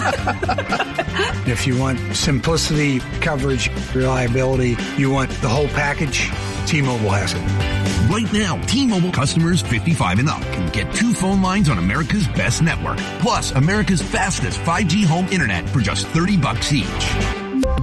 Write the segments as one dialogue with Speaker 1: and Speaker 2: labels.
Speaker 1: If you want simplicity, coverage, reliability, you want the whole package, T-Mobile has it.
Speaker 2: Right now, T-Mobile customers 55 and up can get 2 phone lines on America's best network, plus America's fastest 5G home internet for just $30 each.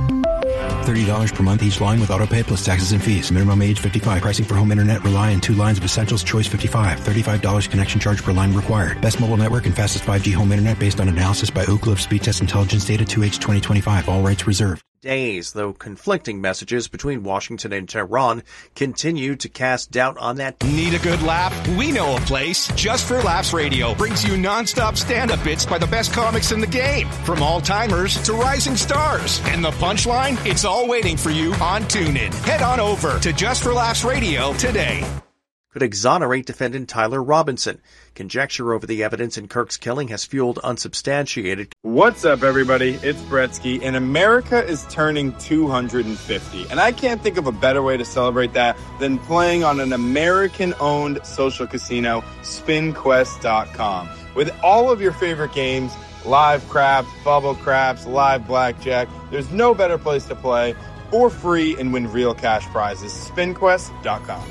Speaker 3: $30 per month each line with autopay plus taxes and fees. Minimum age 55. Pricing for home internet rely on 2 lines of Essentials Choice 55. $35 connection charge per line required. Best mobile network and fastest 5G home internet based on analysis by Ookla of Speed Test Intelligence data 2H 2025. All rights reserved.
Speaker 4: Days, though conflicting messages between Washington and Tehran continue to cast doubt on that.
Speaker 5: Need a good laugh? We know a place. Just for Laughs Radio brings you nonstop stand-up bits by the best comics in the game, from all-timers to rising stars. And the punchline? It's all waiting for you on TuneIn. Head on over to Just for Laughs Radio today.
Speaker 4: Could exonerate defendant Tyler Robinson. Conjecture over the evidence in Kirk's killing has fueled unsubstantiated.
Speaker 6: What's up, everybody? It's Bretsky, and America is turning 250. And I can't think of a better way to celebrate that than playing on an American-owned social casino, SpinQuest.com. With all of your favorite games, live craps, bubble craps, live blackjack, there's no better place to play for free and win real cash prizes. SpinQuest.com.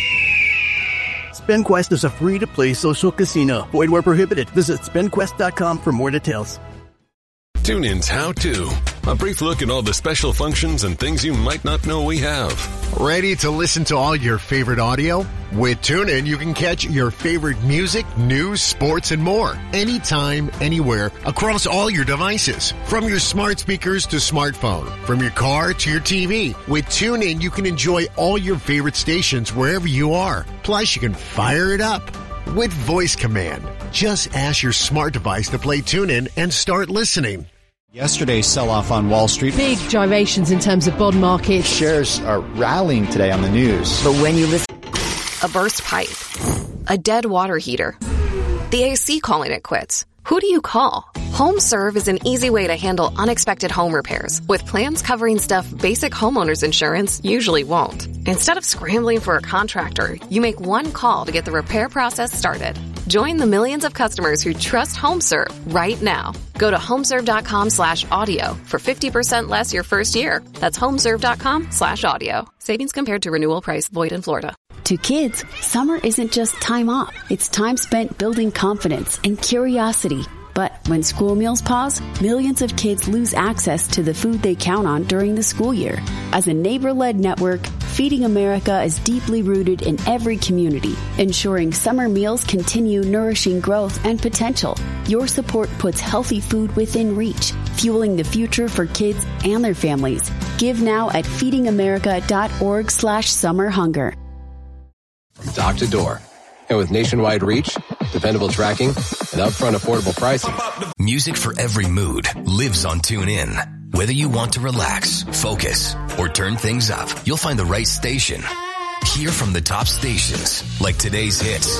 Speaker 7: SpinQuest is a free-to-play social casino. Void where prohibited. Visit SpinQuest.com for more details.
Speaker 8: TuneIn's How To. A brief look at all the special functions and things you might not know we have.
Speaker 9: Ready to listen to all your favorite audio? With TuneIn, you can catch your favorite music, news, sports, and more. Anytime, anywhere, across all your devices. From your smart speakers to smartphone. From your car to your TV. With TuneIn, you can enjoy all your favorite stations wherever you are. Plus, you can fire it up with voice command. Just ask your smart device to play TuneIn and start listening.
Speaker 10: Yesterday's sell-off on Wall Street.
Speaker 11: Big gyrations in terms of bond markets.
Speaker 10: Shares are rallying today on the news.
Speaker 12: But when you listen, a burst pipe, a dead water heater, the AC calling it quits. Who do you call? HomeServe is an easy way to handle unexpected home repairs with plans covering stuff basic homeowners insurance usually won't. Instead of scrambling for a contractor, you make one call to get the repair process started. Join the millions of customers who trust HomeServe right now. Go to homeserve.com/audio for 50% less your first year. That's homeserve.com/audio. Savings compared to renewal price. Void in Florida.
Speaker 13: To kids, summer isn't just time off. It's time spent building confidence and curiosity. But when school meals pause, millions of kids lose access to the food they count on during the school year. As a neighbor-led network, Feeding America is deeply rooted in every community, ensuring summer meals continue nourishing growth and potential. Your support puts healthy food within reach, fueling the future for kids and their families. Give now at feedingamerica.org/summerhunger.
Speaker 14: From dock to door. And with nationwide reach, dependable tracking, and upfront affordable pricing.
Speaker 2: Music for every mood lives on TuneIn. Whether you want to relax, focus, or turn things up, you'll find the right station. Hear from the top stations, like today's hits,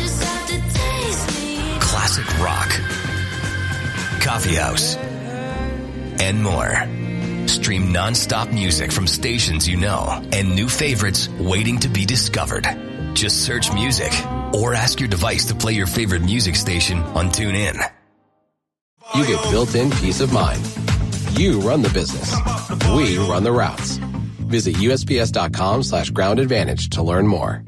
Speaker 2: classic rock, coffee house, and more. Stream non-stop music from stations you know and new favorites waiting to be discovered. Just search music or ask your device to play your favorite music station on TuneIn.
Speaker 14: You get built-in peace of mind. You run the business. We run the routes. Visit USPS.com/Ground Advantage to learn more.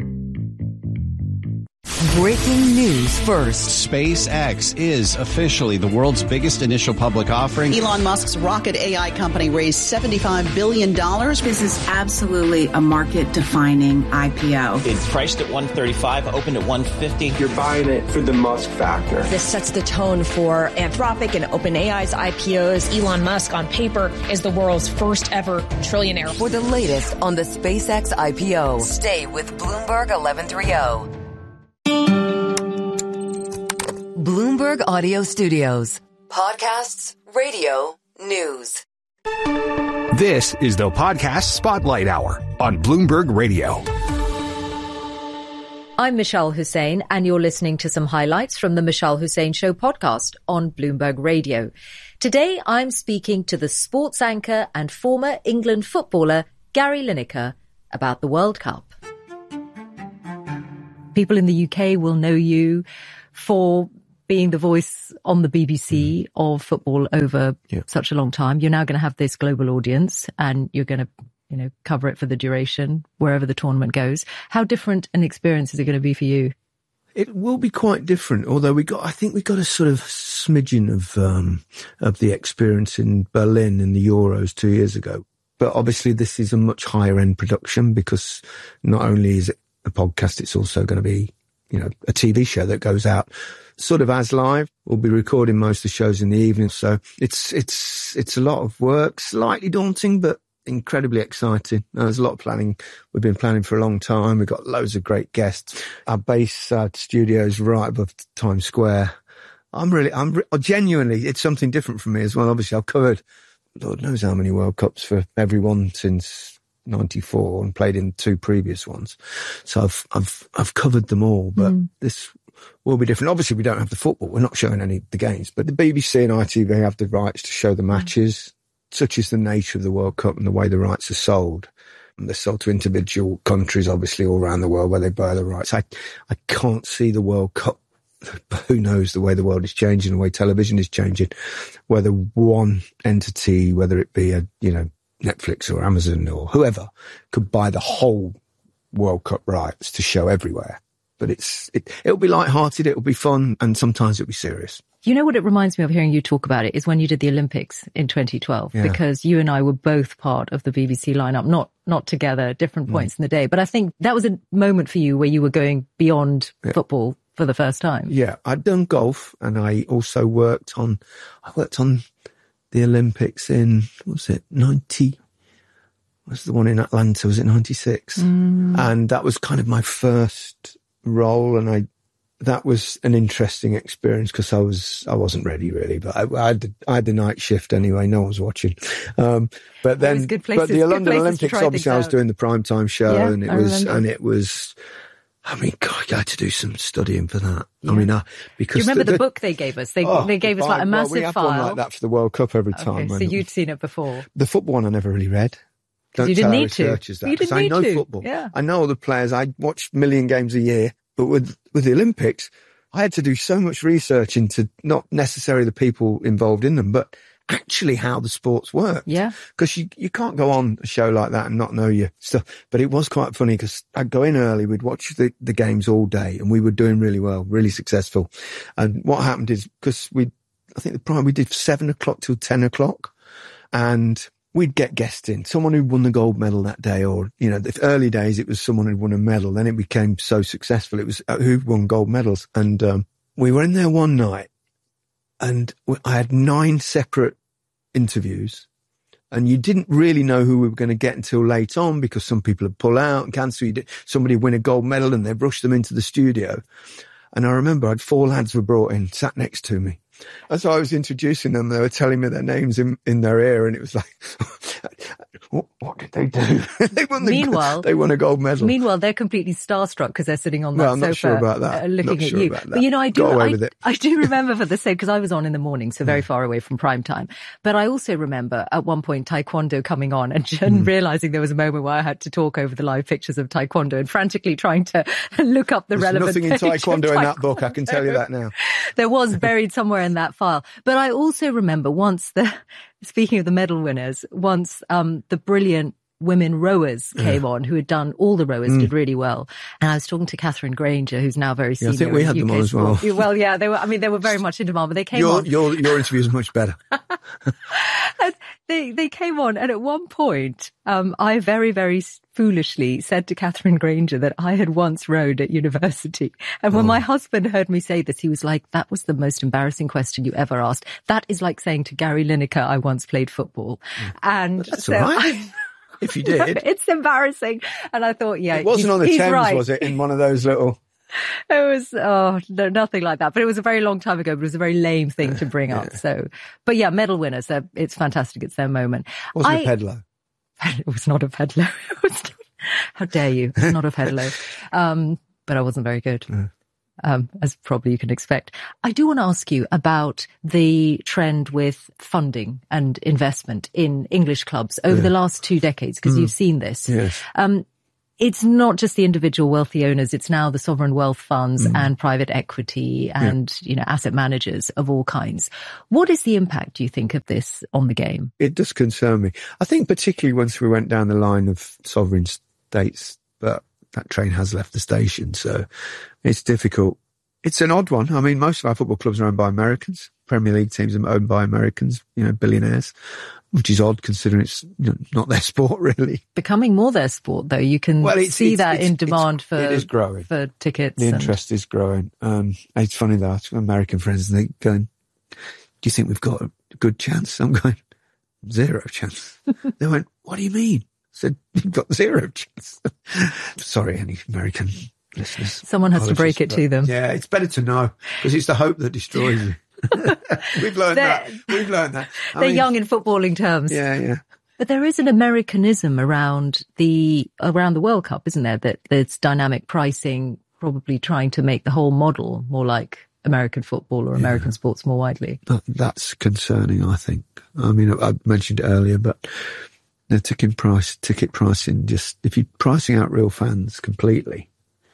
Speaker 15: Breaking news first.
Speaker 10: SpaceX is officially the world's biggest initial public offering.
Speaker 16: Elon Musk's rocket AI company raised $75 billion.
Speaker 17: This is absolutely a market-defining IPO.
Speaker 18: It's priced at $135, opened at $150.
Speaker 19: You're buying it for the Musk factor.
Speaker 20: This sets the tone for Anthropic and OpenAI's IPOs.
Speaker 3: Elon Musk, on paper, is the world's first ever trillionaire.
Speaker 15: For the latest on the SpaceX IPO, stay with Bloomberg 1130. Bloomberg Audio Studios. Podcasts, radio, news.
Speaker 5: This is the Podcast Spotlight Hour on Bloomberg Radio.
Speaker 15: I'm Michelle Hussein, and you're listening to some highlights from the Michelle Hussein Show podcast on Bloomberg Radio. Today, I'm speaking to the sports anchor and former England footballer Gary Lineker about the World Cup. People in the UK will know you for being the voice on the BBC of football over such a long time. You're now going to have this global audience and you're going to, cover it for the duration wherever the tournament goes. How different an experience is it going to be for you?
Speaker 21: It will be quite different, although I think we got a sort of smidgen of the experience in Berlin in the Euros 2 years ago. But obviously this is a much higher end production because not only is it a podcast, it's also going to be, a TV show that goes out sort of as live. We'll be recording most of the shows in the evening. So it's a lot of work, slightly daunting, but incredibly exciting. There's a lot of planning. We've been planning for a long time. We've got loads of great guests. Our base studio's right above Times Square. I'm genuinely, it's something different for me as well. Obviously I've covered Lord knows how many World Cups for everyone since 94 and played in 2 previous ones. So I've covered them all, but this will be different. Obviously we don't have the football. We're not showing any of the games, but the BBC and ITV have the rights to show the matches. Such is the nature of the World Cup and the way the rights are sold. And they're sold to individual countries, obviously, all around the world where they buy the rights. I can't see the World Cup. Who knows the way the world is changing, the way television is changing, whether one entity, whether it be Netflix or Amazon or whoever, could buy the whole World Cup rights to show everywhere. But it'll be lighthearted, it'll be fun, and sometimes it'll be serious.
Speaker 15: You know what it reminds me of hearing you talk about it is when you did the Olympics in 2012, because you and I were both part of the BBC lineup, not together, different points in the day. But I think that was a moment for you where you were going beyond football for the first time. Yeah,
Speaker 21: I'd done golf and I also worked on the Olympics in, what was it, 90? Was the one in Atlanta, was it 96? And that was kind of my first role, and that was an interesting experience because I wasn't ready really, but I had the night shift anyway. No one was watching. But then, but the London Olympics, obviously I was doing the primetime show, and it was, I mean, God, I had to do some studying for that. Yeah. I mean, because
Speaker 15: you remember the book they gave us? They gave us like a massive
Speaker 21: we have
Speaker 15: file.
Speaker 21: One like that for the World Cup every time.
Speaker 15: So you'd seen it before.
Speaker 21: The football one I never really read. Don't
Speaker 15: you
Speaker 21: tell
Speaker 15: didn't
Speaker 21: our
Speaker 15: need to.
Speaker 21: researchers that,
Speaker 15: you didn't
Speaker 21: I
Speaker 15: need
Speaker 21: know
Speaker 15: to.
Speaker 21: football.
Speaker 15: Yeah.
Speaker 21: I know all the players. I watch a million games a year. But with the Olympics, I had to do so much research into not necessarily the people involved in them, but actually how the sports work.
Speaker 15: Yeah.
Speaker 21: Because you can't go on a show like that and not know your stuff. But it was quite funny because I'd go in early, we'd watch the games all day, and we were doing really well, really successful. And what happened is, because we did 7 o'clock till 10 o'clock, and we'd get guests in, someone who won the gold medal that day, or, the early days it was someone who won a medal. Then it became so successful. It was who won gold medals. And we were in there one night and I had 9 separate interviews, and you didn't really know who we were going to get until late on because some people had pulled out and cancelled. Somebody win a gold medal and they rushed them into the studio. And I remember 4 lads were brought in, sat next to me. As I was introducing them, they were telling me their names in their ear, and it was like, what did they do? They won a gold medal.
Speaker 15: Meanwhile, they're completely starstruck because they're sitting on that sofa.
Speaker 21: I'm not sure about that.
Speaker 15: Looking at you. But I do remember for the sake, because I was on in the morning, so very far away from prime time. But I also remember at one point Taekwondo coming on and realising there was a moment where I had to talk over the live pictures of Taekwondo and frantically trying to look up the relevant
Speaker 21: There's nothing in Taekwondo in that book, I can tell you that now.
Speaker 15: There was buried somewhere in that file. But I also remember speaking of the medal winners, the brilliant women rowers came on who had done, all the rowers did really well. And I was talking to Catherine Granger, who's now very senior.
Speaker 21: I think we had them on as well.
Speaker 15: Well, yeah, they were very much in demand, but they came on.
Speaker 21: Your interview is much better.
Speaker 15: They came on, and at one point, I very, very foolishly said to Catherine Granger that I had once rowed at university. And when my husband heard me say this, he was like, that was the most embarrassing question you ever asked. That is like saying to Gary Lineker, I once played football. And
Speaker 21: that's all right. If you did.
Speaker 15: It's embarrassing. And I thought,
Speaker 21: it wasn't on the Thames, right. Was it? In one of those little...
Speaker 15: It was, no, nothing like that. But it was a very long time ago, but it was a very lame thing to bring up. So, but yeah, medal winners, it's fantastic. It's their moment.
Speaker 21: Wasn't a Pedlo?
Speaker 15: It was not a Pedlo. How dare you? It's not a Pedlo. But I wasn't very good. As probably you can expect. I do want to ask you about the trend with funding and investment in English clubs over the last 2 decades, because you've seen this.
Speaker 21: Yes.
Speaker 15: it's not just the individual wealthy owners, it's now the sovereign wealth funds and private equity and, asset managers of all kinds. What is the impact, do you think, of this on the game?
Speaker 21: It does concern me. I think particularly once we went down the line of sovereign states, but that train has left the station, so it's difficult. It's an odd one. I mean, most of our football clubs are owned by Americans. Premier League teams are owned by Americans, billionaires, which is odd considering it's not their sport, really.
Speaker 15: Becoming more their sport, though. You can see that in demand for tickets.
Speaker 21: The interest is growing. It's funny that American friends, they going, do you think we've got a good chance? I'm going, 0 chance. They went, what do you mean? I said, you've got 0 chance. Sorry, any American listeners.
Speaker 15: Someone has to break it to them.
Speaker 21: Yeah, it's better to know because it's the hope that destroys you. We've learned that.
Speaker 15: They're young in footballing terms.
Speaker 21: Yeah.
Speaker 15: But there is an Americanism around the World Cup, isn't there? That there's dynamic pricing, probably trying to make the whole model more like American football or American sports more widely.
Speaker 21: That's concerning, I think. I mean, I mentioned it earlier, but the ticket pricing, just if you're pricing out real fans completely,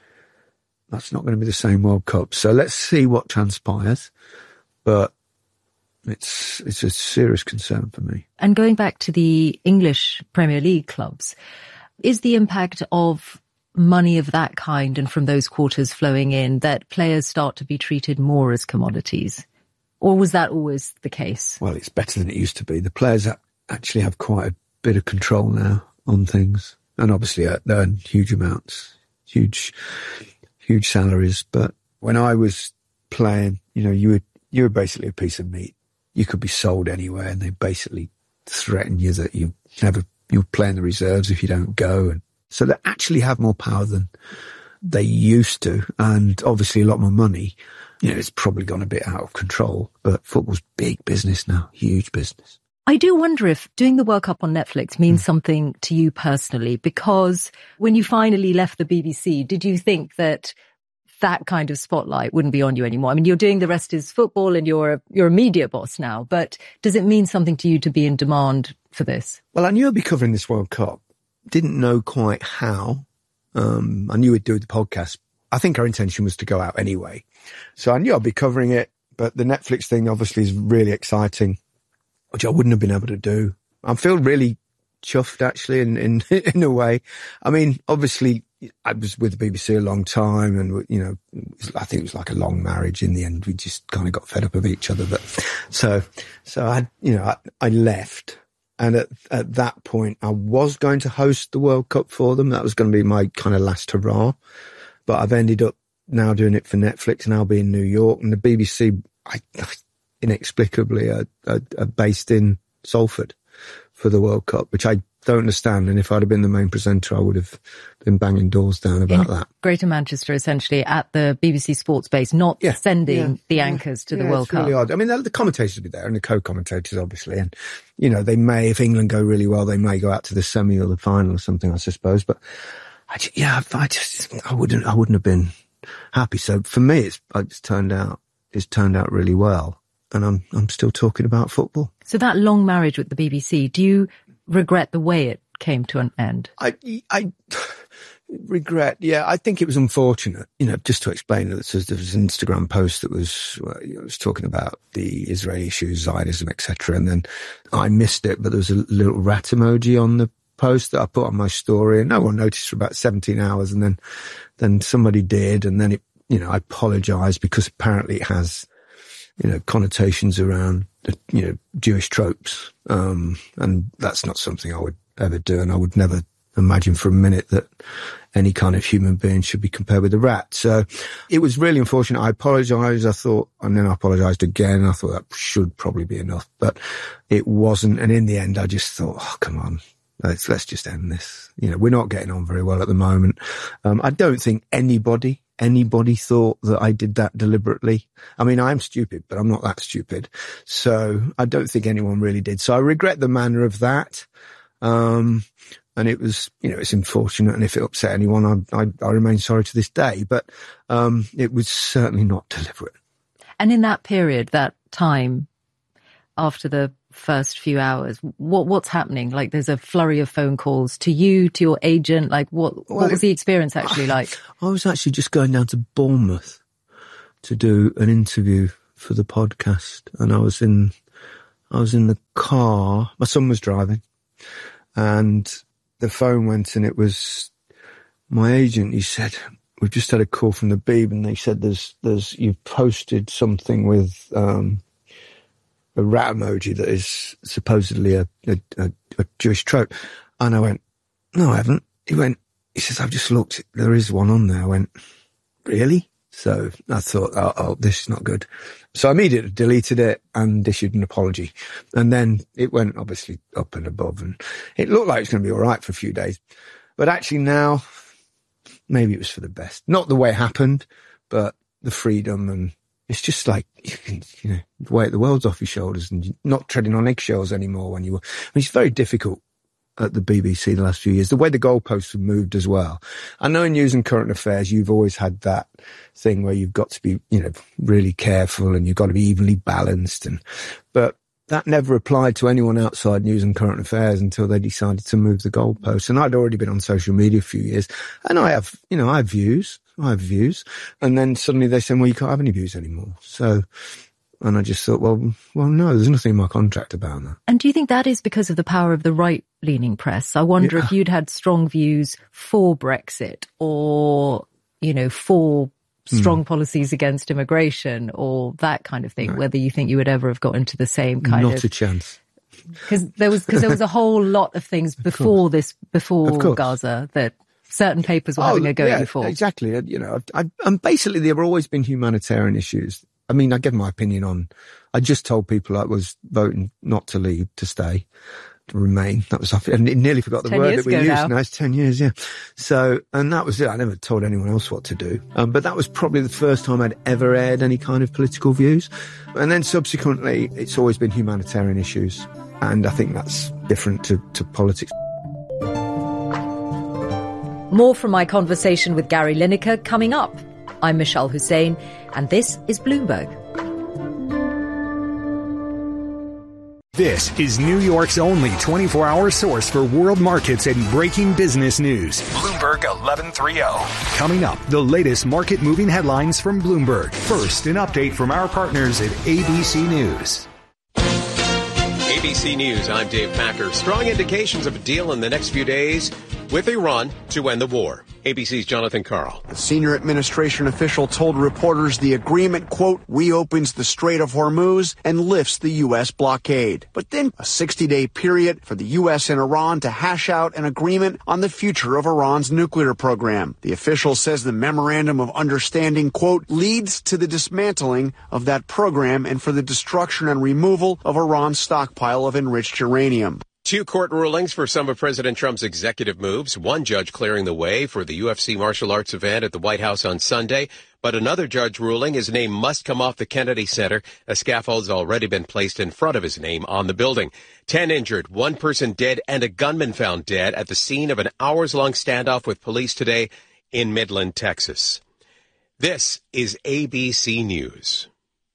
Speaker 21: that's not going to be the same World Cup. So let's see what transpires. But it's a serious concern for me.
Speaker 15: And going back to the English Premier League clubs, is the impact of money of that kind and from those quarters flowing in that players start to be treated more as commodities? Or was that always the case?
Speaker 21: Well, it's better than it used to be. The players actually have quite a bit of control now on things. And obviously they earn huge amounts, huge salaries. But when I was playing, you were basically a piece of meat. You could be sold anywhere and they basically threaten you that you'll play in the reserves if you don't go. And so they actually have more power than they used to. And obviously a lot more money. It's probably gone a bit out of control, but football's big business now, huge business.
Speaker 15: I do wonder if doing the World Cup on Netflix means something to you personally, because when you finally left the BBC, did you think that kind of spotlight wouldn't be on you anymore? I mean, you're doing The Rest is Football and you're a media boss now, but does it mean something to you to be in demand for this?
Speaker 21: Well, I knew I'd be covering this World Cup. Didn't know quite how. I knew we'd do the podcast. I think our intention was to go out anyway. So I knew I'd be covering it, but the Netflix thing obviously is really exciting, which I wouldn't have been able to do. I feel really chuffed actually in a way. I mean, obviously I was with the BBC a long time and, I think it was like a long marriage. In the end, we just kind of got fed up of each other. But so I left. And at that point, I was going to host the World Cup for them. That was going to be my kind of last hurrah. But I've ended up now doing it for Netflix and I'll be in New York. And the BBC, inexplicably, are based in Salford for the World Cup, which I don't understand. And if I'd have been the main presenter, I would have been banging doors down about that.
Speaker 15: Greater Manchester, essentially, at the BBC Sports base, not sending the anchors to the World Cup.
Speaker 21: It's really odd. I mean, the commentators will be there and the co-commentators, obviously. And, they may, if England go really well, they may go out to the semi or the final or something, I suppose. But I wouldn't have been happy. So for me, it's turned out really well. And I'm still talking about football.
Speaker 15: So that long marriage with the BBC, do you regret the way it came to an end?
Speaker 21: I regret, I think it was unfortunate. Just to explain, there was an Instagram post that was talking about the Israeli issues, Zionism, etc. And then I missed it, but there was a little rat emoji on the post that I put on my story, and no one noticed for about 17 hours. And then somebody did, and then I apologized because apparently it has connotations around, Jewish tropes. And that's not something I would ever do. And I would never imagine for a minute that any kind of human being should be compared with a rat. So it was really unfortunate. I apologized, I thought, and then I apologized again. I thought that should probably be enough, but it wasn't. And in the end, I just thought, oh, come on. Let's just end this. We're not getting on very well at the moment. I don't think anybody thought that I did that deliberately. I mean, I'm stupid, but I'm not that stupid. So I don't think anyone really did. So I regret the manner of that. And it was, it's unfortunate. And if it upset anyone, I remain sorry to this day, but, it was certainly not deliberate.
Speaker 15: And in that period, that time after the first few hours? What's happening? Like, there's a flurry of phone calls to you, to your agent. Like, what was the experience actually like?
Speaker 21: I was actually just going down to Bournemouth to do an interview for the podcast, and I was in the car. My son was driving, and the phone went, and it was my agent. He said, "We've just had a call from the Beeb, and they said you've posted something with a rat emoji that is supposedly a Jewish trope." And I went, "No, I haven't." He says, "I've just looked. There is one on there." I went, "Really?" So I thought, oh, this is not good. So I immediately deleted it and issued an apology. And then it went obviously up and above, and it looked like it's going to be all right for a few days. But actually now, maybe it was for the best. Not the way it happened, but the freedom, and it's just like, the weight the world's off your shoulders, and you're not treading on eggshells anymore when you were. I mean, it's very difficult at the BBC the last few years, the way the goalposts have moved as well. I know in news and current affairs, you've always had that thing where you've got to be, really careful, and you've got to be evenly balanced. But that never applied to anyone outside news and current affairs until they decided to move the goalposts. And I'd already been on social media a few years, and I have views. And then suddenly they said, well, you can't have any views anymore. So, and I just thought, well, no, there's nothing in my contract about that.
Speaker 15: And do you think that is because of the power of the right-leaning press? I wonder if you'd had strong views for Brexit, or, for strong policies against immigration, or that kind of thing, whether you think you would ever have got into the same kind of...
Speaker 21: Not a chance.
Speaker 15: Because there was a whole lot of things before Gaza that certain papers were having a go at you for.
Speaker 21: Exactly. And basically there have always been humanitarian issues. I mean, I gave my opinion on, I just told people I was voting not to leave, to stay, to remain. That was, I nearly forgot the word that we used. Now it's 10 years, yeah. So, and that was it. I never told anyone else what to do. But that was probably the first time I'd ever aired any kind of political views. And then subsequently, it's always been humanitarian issues. And I think that's different to politics.
Speaker 15: More from my conversation with Gary Lineker coming up. I'm Michelle Hussein, and this is Bloomberg.
Speaker 5: This is New York's only 24-hour source for world markets and breaking business news. Bloomberg 1130. Coming up, the latest market-moving headlines from Bloomberg. First, an update from our partners at ABC News.
Speaker 1: ABC News, I'm Dave Packer. Strong indications of a deal in the next few days with Iran to end the war. ABC's Jonathan Karl.
Speaker 22: The senior administration official told reporters the agreement, quote, reopens the Strait of Hormuz and lifts the U.S. blockade. But then a 60-day period for the U.S. and Iran to hash out an agreement on the future of Iran's nuclear program. The official says the memorandum of understanding, quote, leads to the dismantling of that program and for the destruction and removal of Iran's stockpile of enriched uranium.
Speaker 1: Two court rulings for some of President Trump's executive moves. One judge clearing the way for the UFC martial arts event at the White House on Sunday. But another judge ruling his name must come off the Kennedy Center. A scaffold has already been placed in front of his name on the building. 10 injured, one person dead, and a gunman found dead at the scene of an hours-long standoff with police today in Midland, Texas. This is ABC News.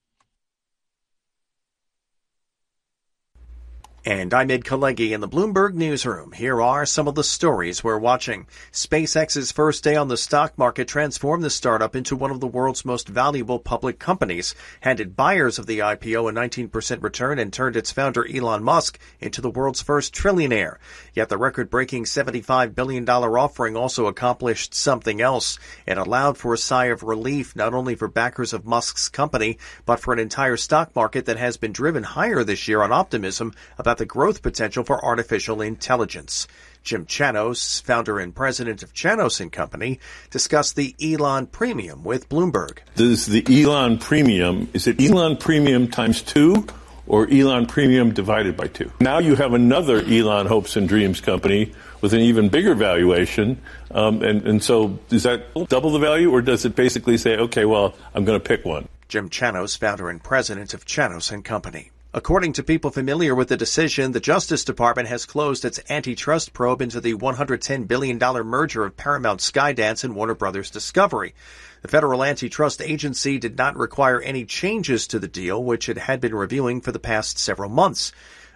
Speaker 4: And I'm Ed Kalegi in the Bloomberg Newsroom. Here are some of the stories we're watching. SpaceX's first day on the stock market transformed the startup into one of the world's most valuable public companies, handed buyers of the IPO a 19% return, and turned its founder Elon Musk into the world's first trillionaire. Yet the record-breaking $75 billion offering also accomplished something else. It allowed for a sigh of relief not only for backers of Musk's company, but for an entire stock market that has been driven higher this year on optimism about the growth potential for artificial intelligence. Jim Chanos, founder and president of Chanos & Company, discussed the Elon Premium with Bloomberg.
Speaker 23: Does the Elon Premium, is it Elon Premium times 2 or Elon Premium divided by 2? Now you have another Elon Hopes and Dreams company with an even bigger valuation. And so does that double the value, or does it basically say, okay, well, I'm going to pick one?
Speaker 4: Jim Chanos, founder and president of Chanos & Company. According to people familiar with the decision, the Justice Department has closed its antitrust probe into the $110 billion merger of Paramount Skydance and Warner Brothers Discovery. The Federal Antitrust Agency did not require any changes to the deal, which it had been reviewing for the past several months.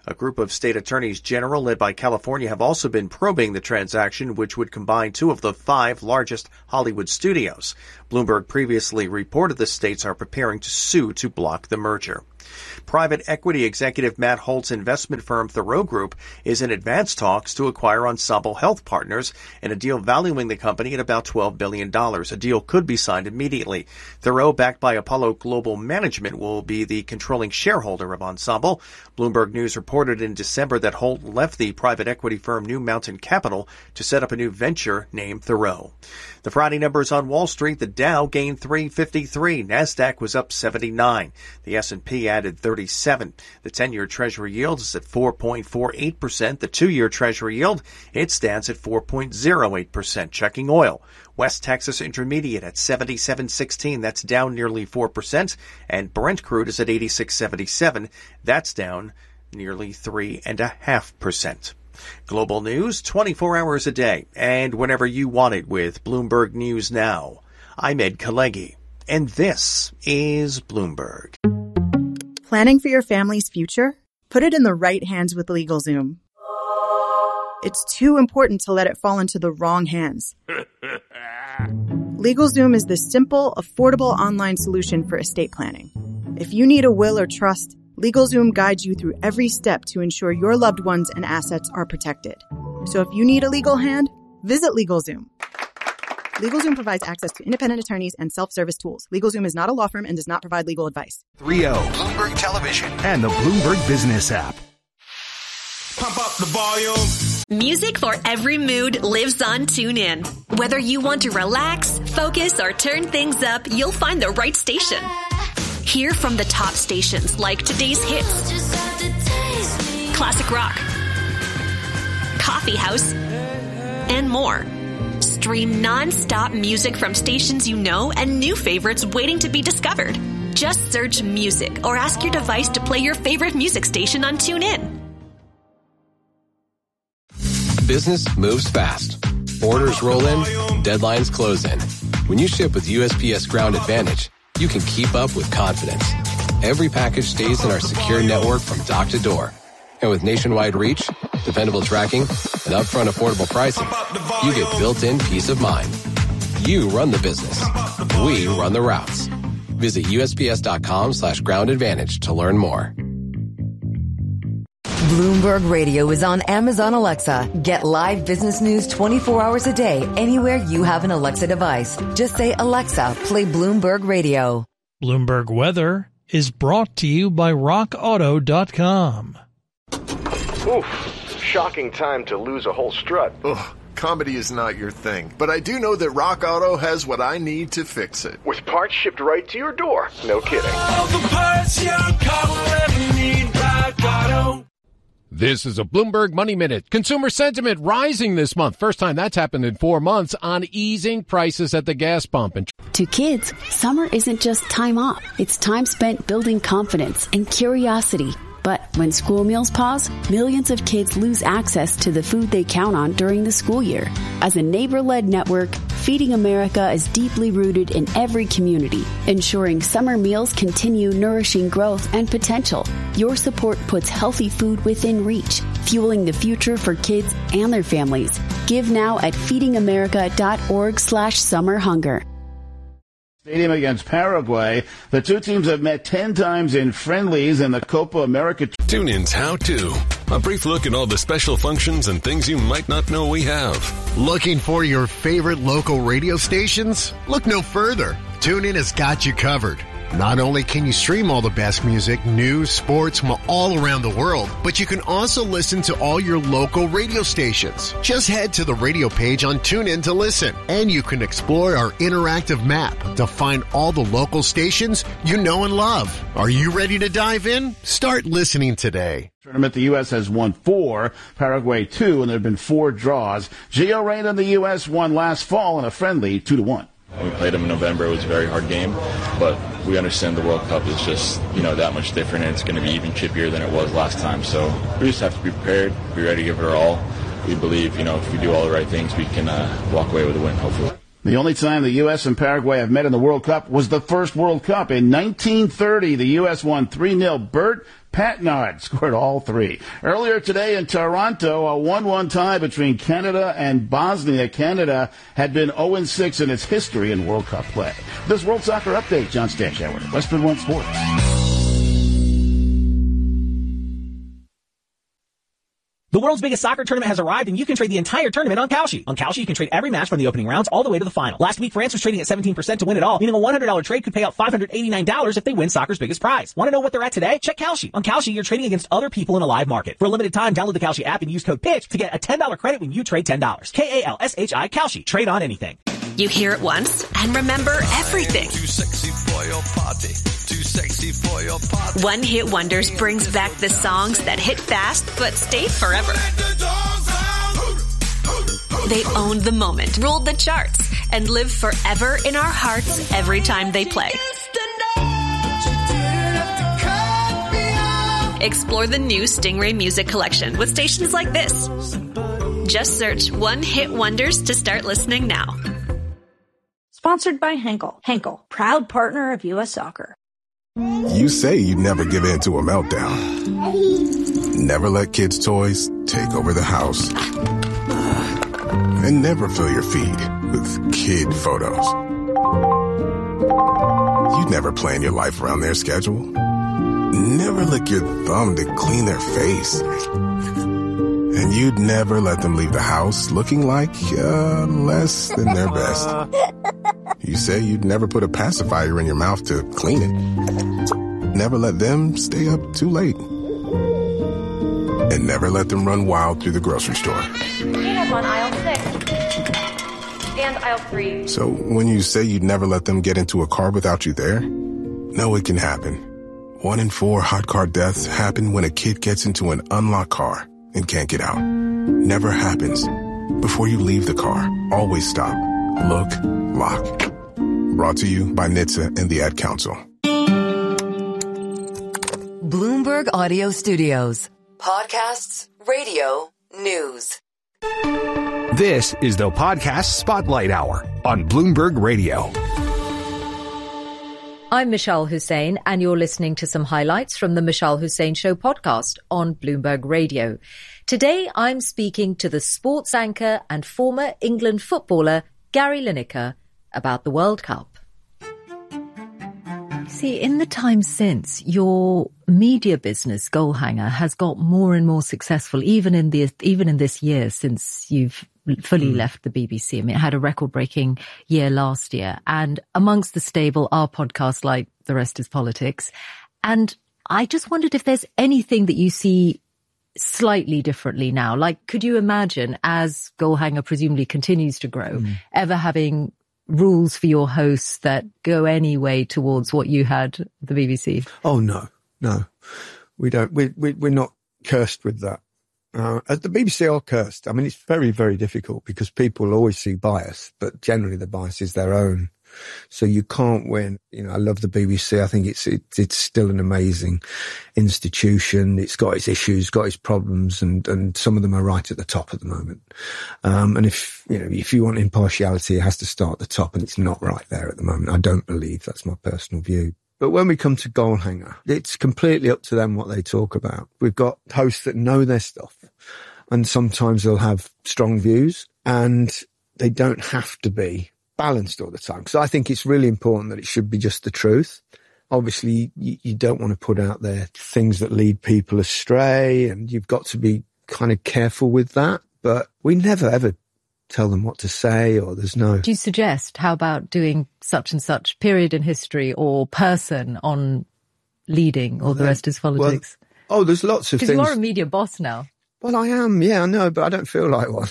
Speaker 4: A group of state attorneys general led by California have also been probing the transaction, which would combine two of the 5 largest Hollywood studios. Bloomberg previously reported the states are preparing to sue to block the merger. Private equity executive Matt Holt's investment firm Thoreau Group is in advanced talks to acquire Ensemble Health Partners in a deal valuing the company at about $12 billion. A deal could be signed immediately. Thoreau, backed by Apollo Global Management, will be the controlling shareholder of Ensemble. Bloomberg News reported in December that Holt left the private equity firm New Mountain Capital to set up a new venture named Thoreau. The Friday numbers on Wall Street: the Dow gained 353, Nasdaq was up 79, the S&P added 37. The 10-year Treasury yield is at 4.48%. The 2-year Treasury yield, it stands at 4.08%. Checking oil: West Texas Intermediate at 77.16, that's down nearly 4%, and Brent crude is at 86.77, that's down nearly 3.5%. Global news 24 hours a day and whenever you want it with Bloomberg News Now. I'm Ed Kalegi, and this is Bloomberg.
Speaker 6: Planning for your family's future? Put it in the right hands with LegalZoom. It's too important to let it fall into the wrong hands. LegalZoom is the simple, affordable online solution for estate planning. If you need a will or trust, LegalZoom guides you through every step to ensure your loved ones and assets are protected. So if you need a legal hand, visit LegalZoom. LegalZoom provides access to independent attorneys and self-service tools. LegalZoom is not a law firm and does not provide legal advice.
Speaker 7: 3-0, Bloomberg Television, and the Bloomberg Business app.
Speaker 8: Pump up the volume.
Speaker 24: Music for every mood lives on TuneIn. Whether you want to relax, focus, or turn things up, you'll find the right station. Hear from the top stations like today's hits, classic rock, coffee house, and more. Stream non-stop music from stations you know and new favorites waiting to be discovered. Just search music or ask your device to play your favorite music station on TuneIn.
Speaker 14: Business moves fast. Orders roll in, deadlines close in. When you ship with USPS Ground Advantage, you can keep up with confidence. Every package stays in our secure network from dock to door. And with nationwide reach, dependable tracking, and upfront affordable pricing, you get built-in peace of mind. You run the business. We run the routes. Visit USPS.com/Ground Advantage to learn more.
Speaker 25: Bloomberg Radio is on Amazon Alexa. Get live business news 24 hours a day anywhere you have an Alexa device. Just say, Alexa, play Bloomberg Radio.
Speaker 26: Bloomberg Weather is brought to you by RockAuto.com.
Speaker 27: Oof, shocking time to lose a whole strut.
Speaker 28: Ugh, comedy is not your thing, but I do know that Rock Auto has what I need to fix it.
Speaker 27: With parts shipped right to your door. No kidding.
Speaker 8: All the parts your car will ever need, Rock Auto.
Speaker 29: This is a Bloomberg Money Minute. Consumer sentiment rising this month. First time that's happened in 4 months on easing prices at the gas pump.
Speaker 13: To kids, summer isn't just time off. It's time spent building confidence and curiosity. But when school meals pause, millions of kids lose access to the food they count on during the school year. As a neighbor-led network, Feeding America is deeply rooted in every community, ensuring summer meals continue nourishing growth and potential. Your support puts healthy food within reach, fueling the future for kids and their families. Give now at feedingamerica.org/summerhunger.
Speaker 30: Stadium against Paraguay. The two teams have met 10 times in friendlies in the Copa America.
Speaker 31: TuneIn's How To. A brief look at all the special functions and things you might not know we have.
Speaker 9: Looking for your favorite local radio stations? Look no further. TuneIn has got you covered. Not only can you stream all the best music, news, sports from all around the world, but you can also listen to all your local radio stations. Just head to the radio page on TuneIn to listen, and you can explore our interactive map to find all the local stations you know and love. Are you ready to dive in? Start listening today.
Speaker 30: Tournament, the U.S. has won 4, Paraguay 2, and there have been 4 draws. Gio Reyna and the U.S. won last fall in a friendly 2-1.
Speaker 32: We played them in November. It was a very hard game, but we understand the World Cup is just, that much different, and it's going to be even chippier than it was last time. So we just have to be prepared, be ready to give it our all. We believe, if we do all the right things, we can walk away with a win, hopefully.
Speaker 30: The only time the U.S. and Paraguay have met in the World Cup was the first World Cup. In 1930, the U.S. won 3-0. Bert Patnard scored all three. Earlier today in Toronto, a 1-1 tie between Canada and Bosnia. Canada had been 0-6 in its history in World Cup play. This World Soccer Update, John Stanchauer, Western One Sports.
Speaker 2: The world's biggest soccer tournament has arrived, and you can trade the entire tournament on Kalshi. On Kalshi, you can trade every match from the opening rounds all the way to the final. Last week, France was trading at 17% to win it all, meaning a $100 trade could pay out $589 if they win soccer's biggest prize. Want to know what they're at today? Check Kalshi. On Kalshi, you're trading against other people in a live market. For a limited time, download the Kalshi app and use code PITCH to get a $10 credit when you trade $10. Kalshi. Kalshi. Trade on anything.
Speaker 24: You hear it once and remember everything.
Speaker 8: Too sexy for your party. Too sexy for your party.
Speaker 24: One Hit Wonders brings back the songs that hit fast but stay forever. They owned the moment, ruled the charts, and live forever in our hearts every time they play. Explore the new Stingray Music Collection with stations like this. Just search One Hit Wonders to start listening now.
Speaker 3: Sponsored by Henkel. Henkel, proud partner of U.S. Soccer.
Speaker 10: You say you'd never give in to a meltdown. Never let kids' toys take over the house. And never fill your feed with kid photos. You'd never plan your life around their schedule. Never lick your thumb to clean their face. And you'd never let them leave the house looking like less than their best. You say you'd never put a pacifier in your mouth to clean it. Never let them stay up too late. And never let them run wild through the grocery store.
Speaker 11: We have on aisle 6 and aisle 3.
Speaker 10: So when you say you'd never let them get into a car without you there, know it can happen. 1 in 4 hot car deaths happen when a kid gets into an unlocked car and can't get out. Never happens. Before you leave the car, always stop, look, lock. Brought to you by NHTSA and the Ad Council.
Speaker 25: Bloomberg Audio Studios. Podcasts, radio, news.
Speaker 7: This is the Podcast Spotlight Hour on Bloomberg Radio.
Speaker 12: I'm Michelle Hussein, and you're listening to some highlights from the Michelle Hussein Show podcast on Bloomberg Radio. Today, I'm speaking to the sports anchor and former England footballer Gary Lineker about the World Cup. See, in the time since, your media business, Goalhanger, has got more and more successful, even in this year since you've fully left the BBC. I mean, it had a record-breaking year last year. And amongst the stable are podcasts like The Rest is Politics. And I just wondered if there's anything that you see slightly differently now. Like, could you imagine, as Goalhanger presumably continues to grow, ever having rules for your hosts that go any way towards what you had at the BBC?
Speaker 15: Oh, no. We don't. We're not cursed with that. At the BBC are cursed. I mean, it's very, very difficult because people always see bias, but generally the bias is their own. So you can't win. You know, I love the BBC. I think it's still an amazing institution. It's got its issues, got its problems, and some of them are right at the top at the moment. And if you want impartiality, it has to start at the top, and it's not right there at the moment. I don't believe. That's my personal view. But when we come to Goalhanger, it's completely up to them what they talk about. We've got hosts that know their stuff, and sometimes they'll have strong views, and they don't have to be balanced all the time. Because I think it's really important that it should be just the truth. Obviously, you don't want to put out there things that lead people astray, and you've got to be kind of careful with that. But we never, ever tell them what to say, or there's no...
Speaker 12: Do you suggest, how about doing such and such period in history or person on leading, or The Rest is Politics?
Speaker 15: Well, there's lots of things.
Speaker 12: Because you are a media boss now.
Speaker 15: Well, I am, yeah, I know, but I don't feel like one.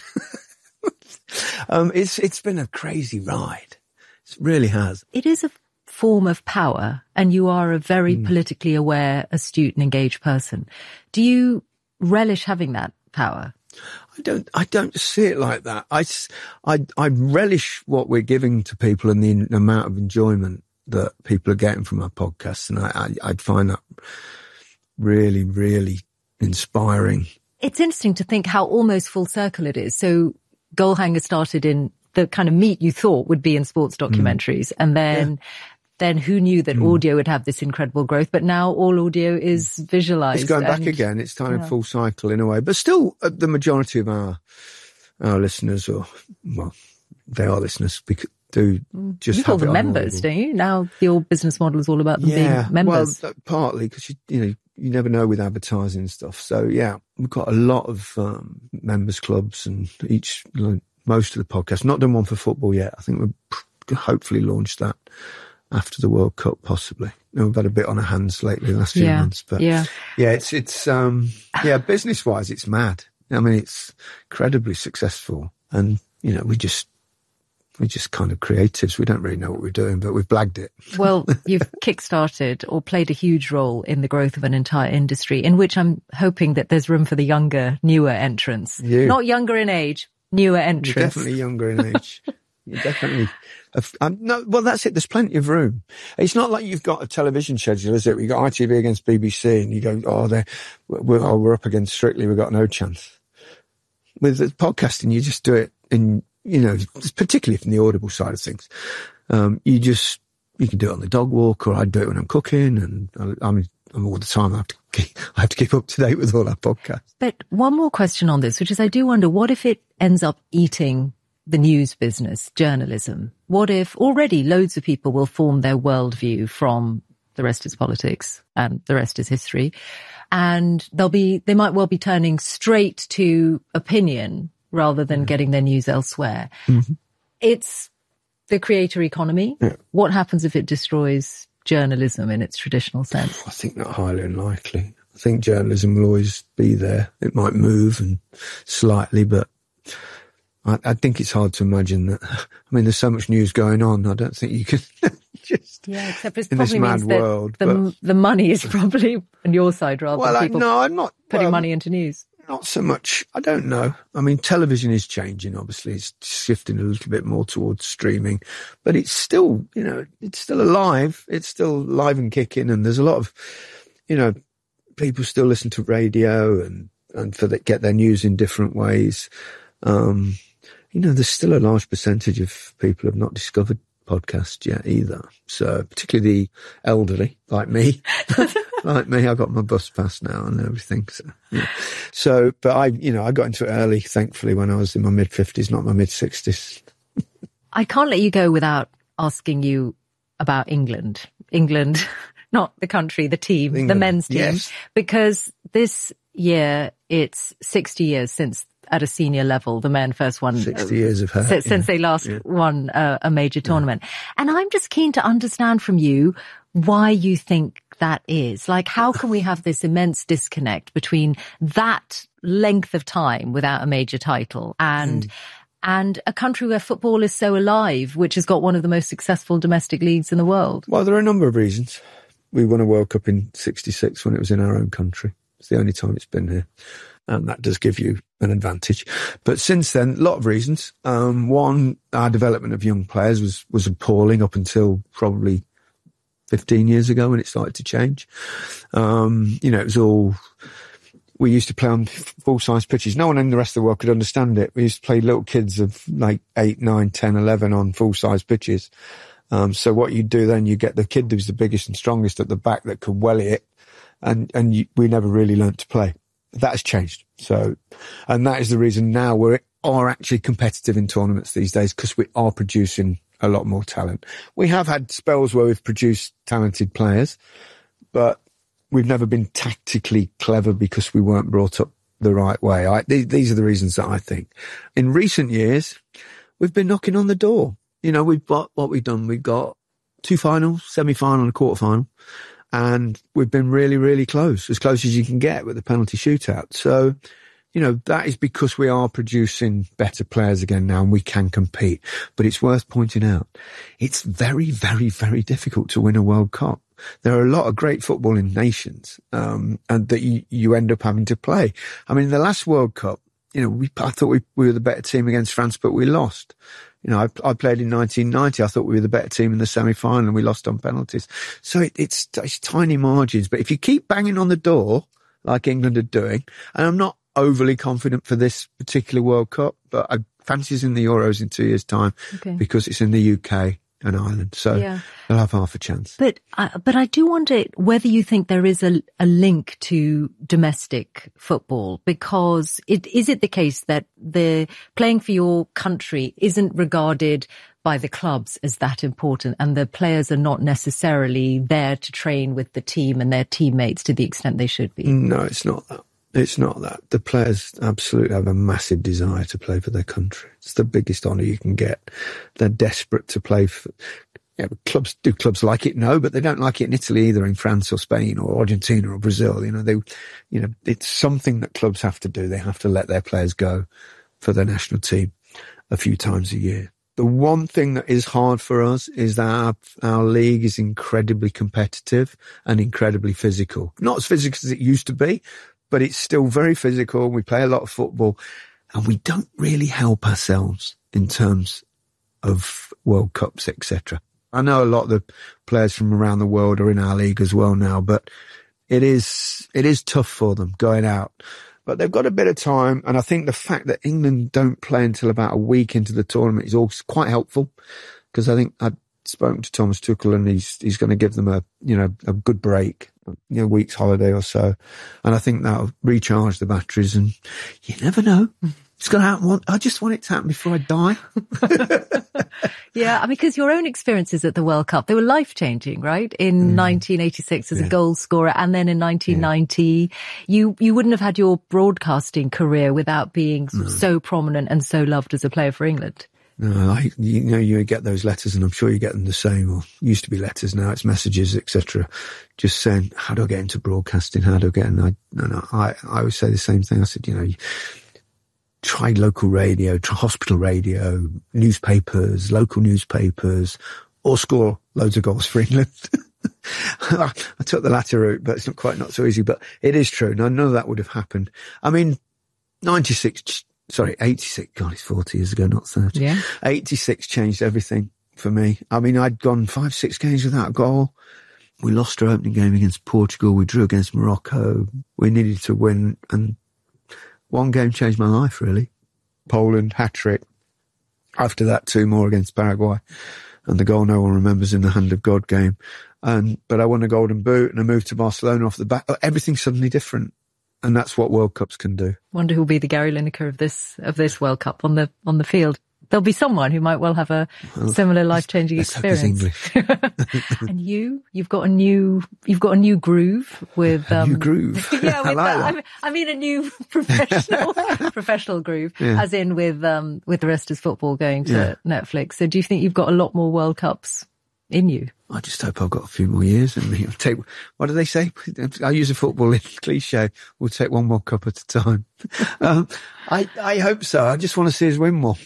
Speaker 15: It's been a crazy ride. It really has.
Speaker 12: It is a form of power, and you are a very politically aware, astute and engaged person. Do you relish having that power?
Speaker 15: I don't see it like that. I relish what we're giving to people and the amount of enjoyment that people are getting from our podcasts. And I find that really, really inspiring.
Speaker 12: It's interesting to think how almost full circle it is. So Goalhanger started in the kind of meat you thought would be in sports documentaries. And then then who knew that audio would have this incredible growth? But now all audio is visualized.
Speaker 15: It's going back again. It's kind of full cycle in a way. But still, the majority of our listeners, they are listeners, do just
Speaker 12: you call
Speaker 15: have
Speaker 12: them
Speaker 15: it
Speaker 12: members, don't you? Now your business model is all about them being members.
Speaker 15: Well, partly because you never know with advertising and stuff. So yeah, we've got a lot of members clubs, and most of the podcasts. Not done one for football yet. I think we'll hopefully launch that after the World Cup, possibly. We've had a bit on our hands lately the last few months, but it's business wise, it's mad. I mean, it's incredibly successful, and we're just kind of creatives. We don't really know what we're doing, but we've blagged it.
Speaker 12: Well, you've kickstarted or played a huge role in the growth of an entire industry, in which I'm hoping that there's room for the younger, newer entrants. Not younger in age, newer entrants.
Speaker 15: You're definitely younger in age. You're definitely. That's it. There's plenty of room. It's not like you've got a television schedule, is it? We got ITV against BBC, and you go, we're up against Strictly. We've got no chance. With the podcasting, you just do it in, particularly from the audible side of things. You can do it on the dog walk, or I do it when I'm cooking, and I'm all the time. I have to keep up to date with all our podcasts.
Speaker 12: But one more question on this, which is, I do wonder, what if it ends up eating the news business, journalism? What if already loads of people will form their worldview from the rest is politics and the rest is history, and they might well be turning straight to opinion rather than getting their news elsewhere. Mm-hmm. It's the creator economy. Yeah. What happens if it destroys journalism in its traditional sense?
Speaker 15: I think not highly unlikely. I think journalism will always be there. It might move and slightly, but I think it's hard to imagine that. I mean, there's so much news going on. I don't think you can just
Speaker 12: except it
Speaker 15: in
Speaker 12: probably
Speaker 15: this mad
Speaker 12: means that
Speaker 15: world.
Speaker 12: The money is probably on your side rather than people
Speaker 15: I'm not
Speaker 12: putting money into news.
Speaker 15: Not so much. I don't know. I mean, television is changing. Obviously, it's shifting a little bit more towards streaming, but it's still, it's still alive. It's still live and kicking, and there's a lot of, people still listen to radio and get their news in different ways. There's still a large percentage of people who have not discovered podcasts yet either. So particularly the elderly, like me. I got my bus pass now and everything. But I got into it early, thankfully, when I was in my mid-50s, not my mid-60s.
Speaker 12: I can't let you go without asking you about England. England, not the country, the team, England, the men's team.
Speaker 15: Yes.
Speaker 12: Because this year, it's 60 years since at a senior level, the men first won
Speaker 15: 60 years of hurt,
Speaker 12: since they last won a major tournament. And I'm just keen to understand from you why you think that is. Like, how can we have this immense disconnect between that length of time without a major title and a country where football is so alive, which has got one of the most successful domestic leagues in the world?
Speaker 15: Well, there are a number of reasons. We won a World Cup in '66 when it was in our own country. It's the only time it's been here. And that does give you an advantage. But since then, a lot of reasons. One, our development of young players was appalling up until probably 15 years ago when it started to change. It was all, we used to play on full-size pitches. No one in the rest of the world could understand it. We used to play little kids of like 8, 9, 10, 11 on full-size pitches. So what you do then, you get the kid who's the biggest and strongest at the back that could welly it. We never really learnt to play. That has changed. And that is the reason now we are actually competitive in tournaments these days, because we are producing a lot more talent. We have had spells where we've produced talented players, but we've never been tactically clever because we weren't brought up the right way. These are the reasons that I think. In recent years, we've been knocking on the door. We've got what we've done. We've got 2 finals, semi-final and a quarter-final. And we've been really, really close as you can get with the penalty shootout. So, that is because we are producing better players again now and we can compete. But it's worth pointing out, it's very, very, very difficult to win a World Cup. There are a lot of great footballing nations, and that you end up having to play. I mean, the last World Cup, I thought we were the better team against France, but we lost. I played in 1990. I thought we were the better team in the semi-final and we lost on penalties. So it's tiny margins. But if you keep banging on the door, like England are doing, and I'm not overly confident for this particular World Cup, but I fancy us in the Euros in 2 years' time because it's in the UK and Ireland. So they'll have half a chance.
Speaker 12: But I do wonder whether you think there is a link to domestic football, because is it the case that the playing for your country isn't regarded by the clubs as that important, and the players are not necessarily there to train with the team and their teammates to the extent they should be? No,
Speaker 15: it's not that. It's not that. The players absolutely have a massive desire to play for their country. It's the biggest honour you can get. They're desperate to play for... Yeah, clubs like it? No, but they don't like it in Italy either, in France or Spain or Argentina or Brazil. It's something that clubs have to do. They have to let their players go for their national team a few times a year. The one thing that is hard for us is that our league is incredibly competitive and incredibly physical. Not as physical as it used to be, but it's still very physical. We play a lot of football, and we don't really help ourselves in terms of World Cups, etc. I know a lot of the players from around the world are in our league as well now, but it is tough for them going out. But they've got a bit of time, and I think the fact that England don't play until about a week into the tournament is also quite helpful, because I think I'd spoken to Thomas Tuchel, and he's going to give them a good break, a week's holiday or so, and I think that'll recharge the batteries. And you never know, it's going to happen. I just want it to happen before I die.
Speaker 12: Yeah, I mean, because your own experiences at the World Cup, they were life-changing, right? In 1986 as a goal scorer, and then in 1990, you wouldn't have had your broadcasting career without being so prominent and so loved as a player for England.
Speaker 15: No, you get those letters, and I'm sure you get them the same, or used to be letters, now it's messages, etc. Just saying, how do I get into broadcasting? How do I get in? I always say the same thing. I said, try local radio, try hospital radio, newspapers, local newspapers, or score loads of goals for England. I took the latter route, but it's not so easy, but it is true. None of that would have happened. I mean, 86, God, it's 40 years ago, not 30.
Speaker 12: Yeah.
Speaker 15: 86 changed everything for me. I mean, I'd gone 5-6 games without a goal. We lost our opening game against Portugal. We drew against Morocco. We needed to win, and one game changed my life, really. Poland, hat-trick. After that, 2 more against Paraguay. And the goal no one remembers in the Hand of God game. But I won a Golden Boot, and I moved to Barcelona off the back. Everything's suddenly different. And that's what World Cups can do.
Speaker 12: Wonder who'll be the Gary Lineker of this World Cup on the field. There'll be someone who might well have a similar life-changing experience. And you've got a new groove with
Speaker 15: new groove.
Speaker 12: Yeah, with
Speaker 15: that.
Speaker 12: I mean a new professional groove, as in with the Rest is Football going to Netflix. So do you think you've got a lot more World Cups in you?
Speaker 15: I just hope I've got a few more years in me. What do they say? I use a football cliche. We'll take one World Cup at a time. I hope so. I just want to see us win more.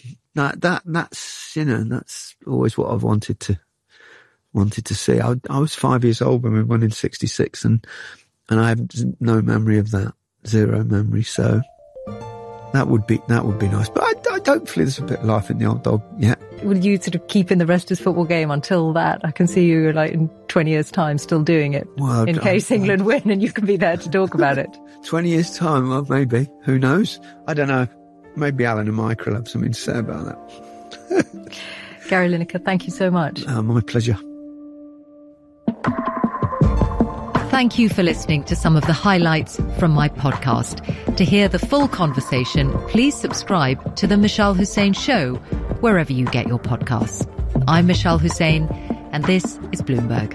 Speaker 15: That's always what I've wanted to see. I was 5 years old when we won in 66, and I have no memory of that. Zero memory. So that would be nice. But hopefully there's a bit of life in the old dog. Yeah.
Speaker 12: Will you sort of keep in the Rest is Football game until that? I can see you in 20 years' time still doing it, in case England win, and you can be there to talk about it.
Speaker 15: 20 years' time, well, maybe. Who knows? I don't know. Maybe Alan and Mike will have something to say about that.
Speaker 12: Gary Lineker, thank you so much.
Speaker 15: My pleasure.
Speaker 12: Thank you for listening to some of the highlights from my podcast. To hear the full conversation, please subscribe to The Mishal Hussain Show, wherever you get your podcasts. I'm Mishal Hussain, and this is Bloomberg.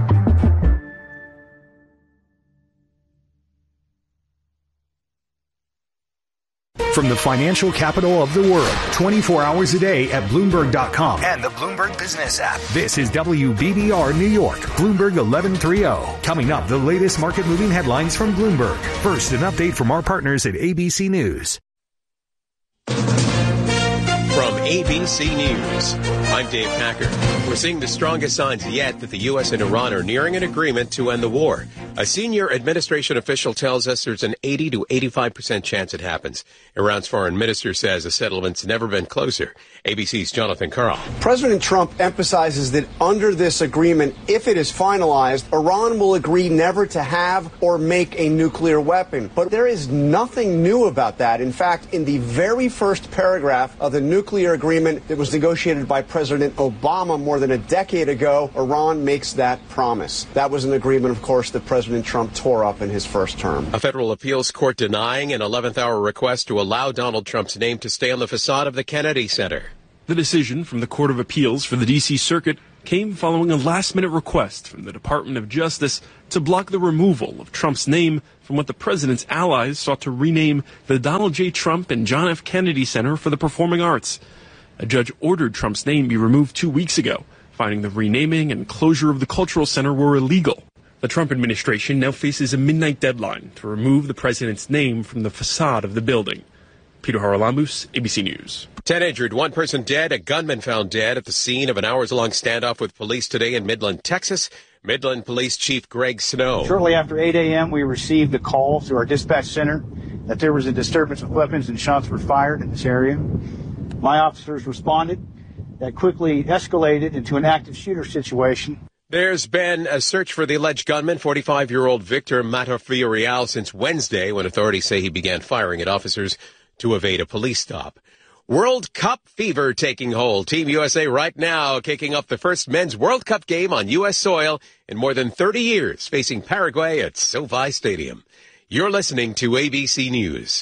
Speaker 7: From the financial capital of the world, 24 hours a day at Bloomberg.com and the Bloomberg Business app. This is WBBR New York, Bloomberg 1130. Coming up, the latest market-moving headlines from Bloomberg. First, an update from our partners at ABC News.
Speaker 1: From ABC News, I'm Dave Packer. We're seeing the strongest signs yet that the U.S. and Iran are nearing an agreement to end the war. A senior administration official tells us there's an 80 to 85% chance it happens. Iran's foreign minister says a settlement's never been closer. ABC's Jonathan Karl.
Speaker 4: President Trump emphasizes that under this agreement, if it is finalized, Iran will agree never to have or make a nuclear weapon. But there is nothing new about that. In fact, in the very first paragraph of the nuclear nuclear agreement that was negotiated by President Obama more than a decade ago. Iran makes that promise. That was an agreement, of course, that President Trump tore up in his first term.
Speaker 1: A federal appeals court denying an 11th hour request to allow Donald Trump's name to stay on the facade of the Kennedy Center.
Speaker 5: The decision from the Court of Appeals for the D.C. Circuit came following a last-minute request from the Department of Justice to block the removal of Trump's name from what the president's allies sought to rename the Donald J. Trump and John F. Kennedy Center for the Performing Arts. A judge ordered Trump's name be removed 2 weeks ago, finding the renaming and closure of the cultural center were illegal. The Trump administration now faces a midnight deadline to remove the president's name from the facade of the building. Peter Haralambous, ABC News.
Speaker 1: 10 injured, 1 person dead, a gunman found dead at the scene of an hours-long standoff with police today in Midland, Texas. Midland Police Chief Greg Snow.
Speaker 6: Shortly after 8 a.m., we received a call through our dispatch center that there was a disturbance of weapons and shots were fired in this area. My officers responded. That quickly escalated into an active shooter situation.
Speaker 1: There's been a search for the alleged gunman, 45-year-old Victor Matafiorial, since Wednesday when authorities say he began firing at officers to evade a police stop. World Cup fever taking hold. Team USA right now kicking off the first men's World Cup game on U.S. soil in more than 30 years, facing Paraguay at SoFi Stadium. You're listening to ABC News.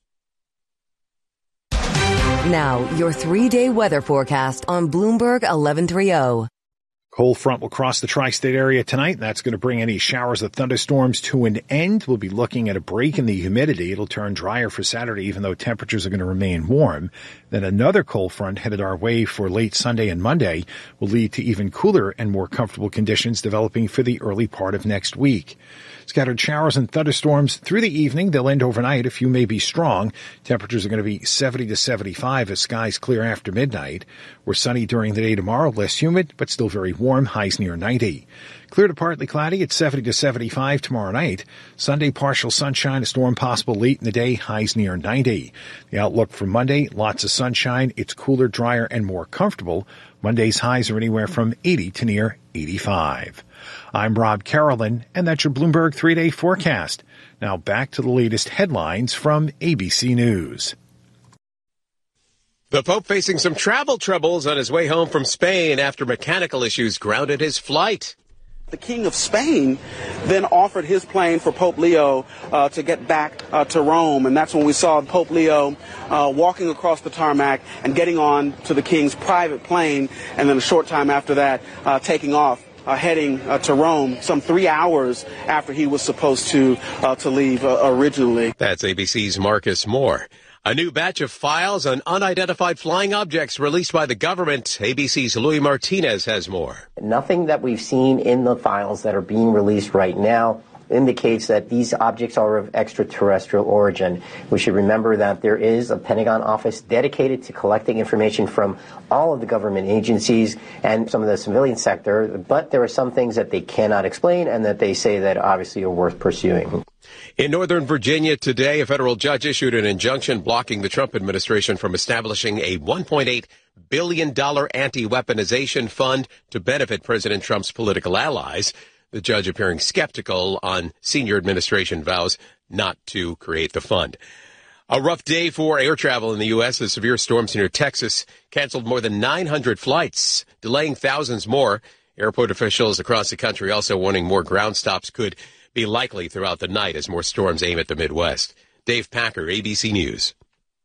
Speaker 25: Now, your 3-day weather forecast on Bloomberg 1130.
Speaker 7: Cold front will cross the tri-state area tonight. That's going to bring any showers of thunderstorms to an end. We'll be looking at a break in the humidity. It'll turn drier for Saturday, even though temperatures are going to remain warm. Then another cold front headed our way for late Sunday and Monday will lead to even cooler and more comfortable conditions developing for the early part of next week. Scattered showers and thunderstorms through the evening. They'll end overnight. A few may be strong. Temperatures are going to be 70 to 75 as skies clear after midnight. We're sunny during the day tomorrow, less humid, but still very warm, highs near 90. Clear to partly cloudy at 70 to 75 tomorrow night. Sunday, partial sunshine, a storm possible late in the day, highs near 90. The outlook for Monday, lots of sunshine. It's cooler, drier, and more comfortable. Monday's highs are anywhere from 80 to near 85. I'm Rob Carolyn, and that's your Bloomberg 3-day forecast. Now back to the latest headlines from ABC News.
Speaker 1: The Pope facing some travel troubles on his way home from Spain after mechanical issues grounded his flight.
Speaker 14: The King of Spain then offered his plane for Pope Leo to get back to Rome, and that's when we saw Pope Leo walking across the tarmac and getting on to the King's private plane, and then a short time after that taking off, heading to Rome some 3 hours after he was supposed to leave originally.
Speaker 1: That's ABC's Marcus Moore. A new batch of files on unidentified flying objects released by the government. ABC's Louis Martinez has more.
Speaker 16: Nothing that we've seen in the files that are being released right now indicates that these objects are of extraterrestrial origin. We should remember that there is a Pentagon office dedicated to collecting information from all of the government agencies and some of the civilian sector, but there are some things that they cannot explain and that they say that obviously are worth pursuing.
Speaker 1: In Northern Virginia today, a federal judge issued an injunction blocking the Trump administration from establishing a $1.8 billion anti-weaponization fund to benefit President Trump's political allies. The judge appearing skeptical on senior administration vows not to create the fund. A rough day for air travel in the U.S. as severe storms near Texas canceled more than 900 flights, delaying thousands more. Airport officials across the country also warning more ground stops could be likely throughout the night as more storms aim at the Midwest. Dave Packer, ABC News.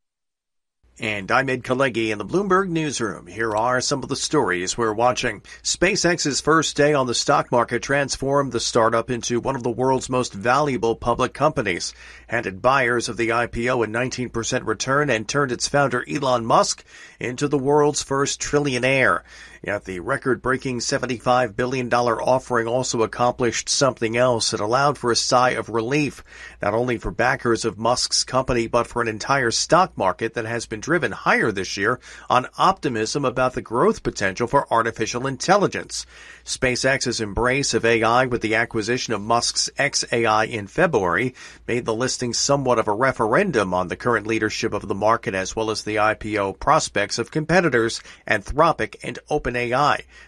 Speaker 17: And I'm Ed Kalegi in the Bloomberg Newsroom. Here are some of the stories we're watching. SpaceX's first day on the stock market transformed the startup into one of the world's most valuable public companies, handed buyers of the IPO a 19% return, and turned its founder Elon Musk into the world's first trillionaire. Yet the record-breaking $75 billion offering also accomplished something else. It allowed for a sigh of relief, not only for backers of Musk's company, but for an entire stock market that has been driven higher this year on optimism about the growth potential for artificial intelligence. SpaceX's embrace of AI with the acquisition of Musk's xAI in February made the listing somewhat of a referendum on the current leadership of the market as well as the IPO prospects of competitors Anthropic and OpenAI.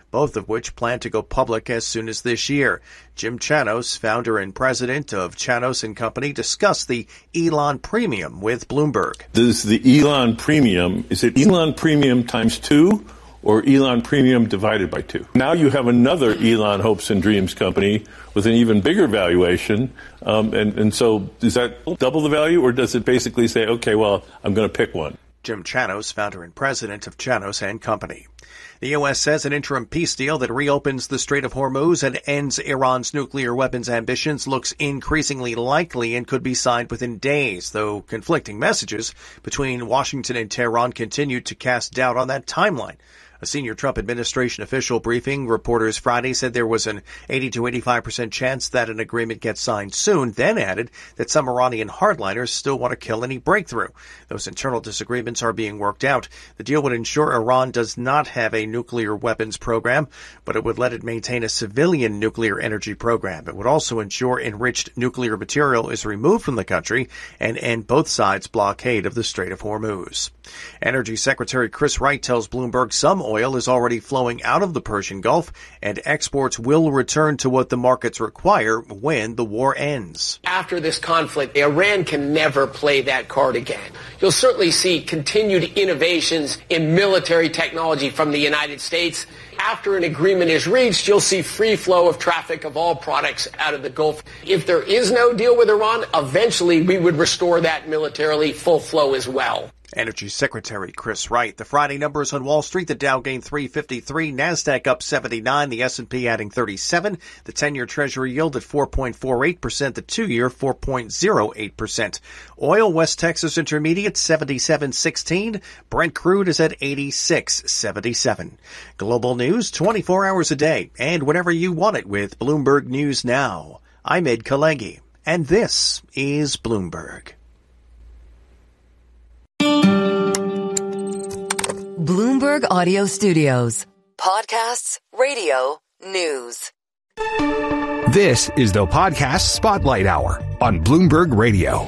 Speaker 17: both of which plan to go public as soon as this year. Jim Chanos, founder and president of Chanos & Company, discussed the Elon Premium with Bloomberg.
Speaker 13: Does the Elon Premium, is it Elon Premium times 2 or Elon Premium divided by 2? Now you have another Elon Hopes and Dreams company with an even bigger valuation. And so does that double the value, or does it basically say, okay, well, I'm going to pick one?
Speaker 17: Jim Chanos, founder and president of Chanos & Company. The U.S. says an interim peace deal that reopens the Strait of Hormuz and ends Iran's nuclear weapons ambitions looks increasingly likely and could be signed within days, though conflicting messages between Washington and Tehran continue to cast doubt on that timeline. A senior Trump administration official briefing reporters Friday said there was an 80 to 85% chance that an agreement gets signed soon, then added that some Iranian hardliners still want to kill any breakthrough. Those internal disagreements are being worked out. The deal would ensure Iran does not have a nuclear weapons program, but it would let it maintain a civilian nuclear energy program. It would also ensure enriched nuclear material is removed from the country and end both sides' blockade of the Strait of Hormuz. Energy Secretary Chris Wright tells Bloomberg some oil is already flowing out of the Persian Gulf, and exports will return to what the markets require when the war ends.
Speaker 18: After this conflict, Iran can never play that card again. You'll certainly see continued innovations in military technology from the United States. After an agreement is reached, you'll see free flow of traffic of all products out of the Gulf. If there is no deal with Iran, eventually we would restore that militarily full flow as well.
Speaker 17: Energy Secretary Chris Wright. The Friday numbers on Wall Street, the Dow gained 353, NASDAQ up 79, the S&P adding 37, the 10-year Treasury yield at 4.48%, the 2-year 4.08%. Oil, West Texas Intermediate 77.16, Brent crude is at 86.77. Global news 24 hours a day and whenever you want it with Bloomberg News Now. I'm Ed Kalegi, and this is Bloomberg.
Speaker 25: Bloomberg Audio Studios. Podcasts, radio, news.
Speaker 7: This is the Podcast Spotlight Hour on Bloomberg Radio.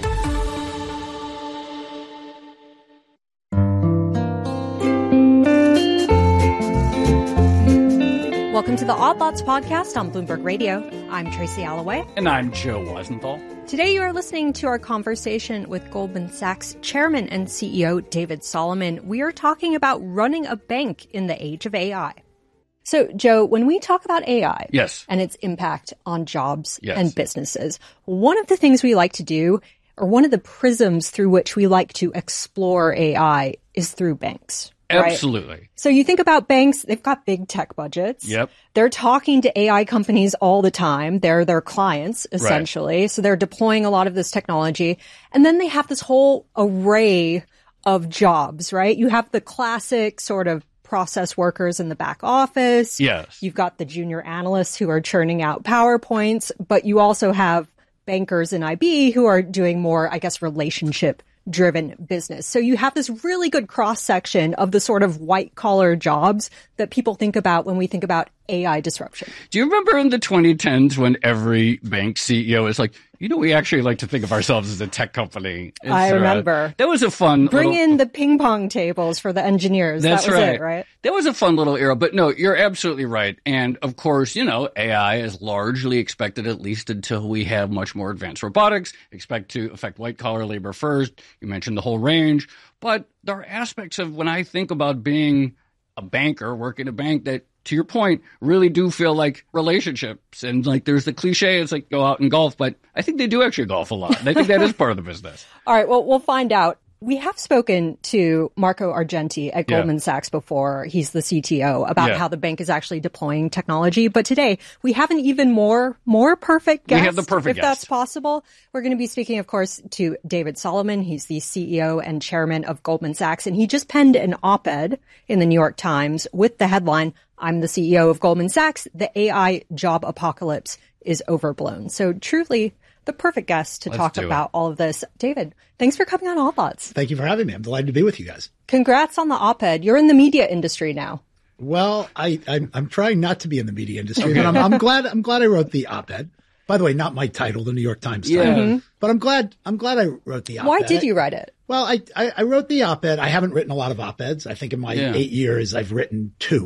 Speaker 19: Welcome to the Odd Lots podcast on Bloomberg Radio. I'm Tracy Alloway.
Speaker 20: And I'm Joe Weisenthal.
Speaker 19: Today you are listening to our conversation with Goldman Sachs Chairman and CEO David Solomon. We are talking about running a bank in the age of AI. So, Joe, when we talk about AI and its impact on jobs and businesses, one of the things we like to do, or one of the prisms through which we like to explore AI, is through banks. Right?
Speaker 20: Absolutely.
Speaker 19: So you think about banks, they've got big tech budgets.
Speaker 20: Yep.
Speaker 19: They're talking to AI companies all the time. They're their clients, essentially. Right. So they're deploying a lot of this technology. And then they have this whole array of jobs, right? You have the classic sort of process workers in the back office.
Speaker 20: Yes.
Speaker 19: You've got the junior analysts who are churning out PowerPoints, but you also have bankers in IB who are doing more, I guess, relationship driven business. So you have this really good cross section of the sort of white collar jobs that people think about when we think about AI disruption.
Speaker 20: Do you remember in the 2010s when every bank CEO is like, you know, we actually like to think of ourselves as a tech company.
Speaker 19: I remember.
Speaker 20: That was a fun
Speaker 19: Bring in the ping pong tables for the engineers.
Speaker 20: That's
Speaker 19: that was
Speaker 20: right.
Speaker 19: it, right?
Speaker 20: That was a fun little era. But no, you're absolutely right. And of course, you know, AI is largely expected, at least until we have much more advanced robotics, expect to affect white collar labor first. You mentioned the whole range. But there are aspects of when I think about being a banker, working a bank, that, to your point, really do feel like relationships. And like there's the cliche, it's like go out and golf, but I think they do actually golf a lot. And I think that is part of the business.
Speaker 19: All right, well, we'll find out. We have spoken to Marco Argenti at Goldman Sachs before. He's the CTO, about how the bank is actually deploying technology. But today we have an even more perfect guest.
Speaker 20: We have the perfect
Speaker 19: guest. If that's possible. We're going to be speaking, of course, to David Solomon. He's the CEO and chairman of Goldman Sachs. And he just penned an op-ed in the New York Times with the headline, "I'm the CEO of Goldman Sachs. The AI job apocalypse is overblown." So truly the perfect guest to talk about all of this. David, thanks for coming on All Thoughts.
Speaker 21: Thank you for having me. I'm delighted to be with you guys.
Speaker 19: Congrats on the op-ed. You're in the media industry now.
Speaker 21: Well, I'm trying not to be in the media industry, but I'm glad I wrote the op-ed. By the way, not my title, the New York Times title. But I'm glad I wrote the op-ed.
Speaker 19: Why did you write it?
Speaker 21: Well, I wrote the op-ed. I haven't written a lot of op-eds. I think in my 8 years I've written 2.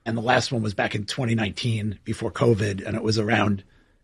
Speaker 21: And the last one was back in 2019 before COVID. And it was around